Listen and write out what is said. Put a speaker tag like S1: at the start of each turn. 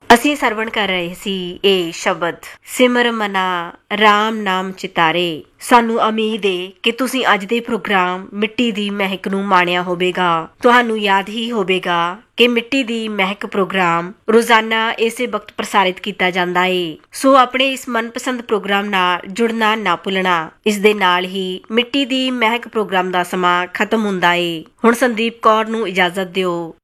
S1: ਅਸੀਂ ਸਰਵਣ ਕਰ ਰਹੇ ਸੀ ਇਹ ਸ਼ਬਦ, ਸਿਮਰ ਮਨਾ ਰਾਮ ਨਾਮ ਚਿਤਾਰੇ। ਸਾਨੂੰ ਉਮੀਦ ਏ ਕਿ ਤੁਸੀਂ ਅੱਜ ਦੇ ਪ੍ਰੋਗਰਾਮ ਮਿੱਟੀ ਦੀ ਮਹਿਕ ਨੂੰ ਮਾਣਿਆ ਹੋਵੇਗਾ। ਤੁਹਾਨੂੰ ਯਾਦ ਹੀ ਹੋਵੇਗਾ ਕਿ ਮਿੱਟੀ ਦੀ ਮਹਿਕ ਪ੍ਰੋਗਰਾਮ ਰੋਜ਼ਾਨਾ ਇਸੇ ਵਕਤ ਪ੍ਰਸਾਰਿਤ ਕੀਤਾ ਜਾਂਦਾ ਏ। ਸੋ ਆਪਣੇ ਇਸ ਮਨਪਸੰਦ ਪ੍ਰੋਗਰਾਮ ਨਾਲ ਜੁੜਨਾ ਨਾ ਭੁੱਲਣਾ। ਇਸ ਦੇ ਨਾਲ ਹੀ ਮਿੱਟੀ ਦੀ ਮਹਿਕ ਪ੍ਰੋਗਰਾਮ ਦਾ ਸਮਾਂ ਖਤਮ ਹੁੰਦਾ ਏ। ਹੁਣ ਸੰਦੀਪ ਕੌਰ ਨੂੰ ਇਜਾਜ਼ਤ ਦਿਓ।